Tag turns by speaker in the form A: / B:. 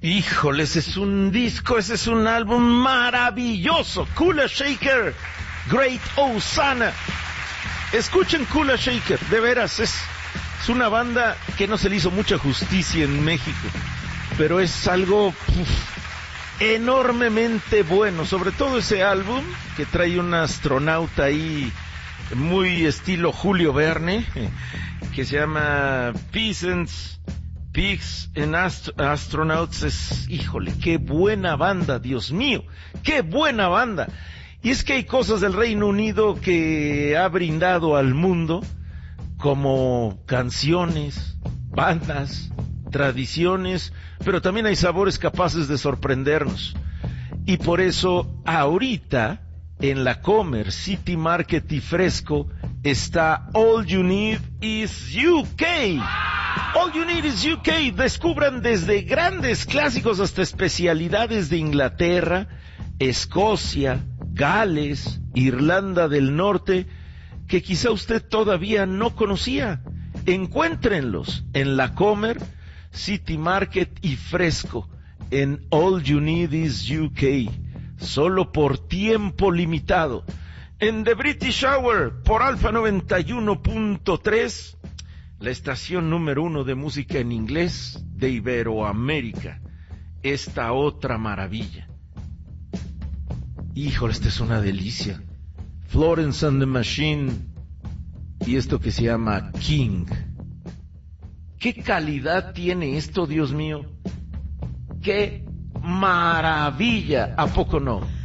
A: Híjole, ese es un disco, ese es un álbum maravilloso. Kula Shaker, Great Hosanna. Escuchen Kula Shaker, de veras, es una banda que no se le hizo mucha justicia en México, pero es algo enormemente bueno, sobre todo ese álbum que trae un astronauta ahí muy estilo Julio Verne, que se llama Peasants, Pigs and Astronauts. Híjole, qué buena banda, Dios mío, qué buena banda. Y es que hay cosas del Reino Unido que ha brindado al mundo, como canciones, bandas, tradiciones, pero también hay sabores capaces de sorprendernos. Y por eso, ahorita, en la Comer, City Market y Fresco, está All You Need Is UK. All You Need Is UK. Descubran desde grandes clásicos hasta especialidades de Inglaterra, Escocia, Gales, Irlanda del Norte, que quizá usted todavía no conocía. Encuéntrenlos en la Comer, City Market y Fresco, en All You Need Is UK, solo por tiempo limitado. En The British Hour, por Alfa 91.3, la estación número 1 de música en inglés de Iberoamérica. Esta otra maravilla. Híjole, esta es una delicia. Florence and the Machine y esto que se llama King. ¿Qué calidad tiene esto, Dios mío? ¡Qué maravilla! ¿A poco no?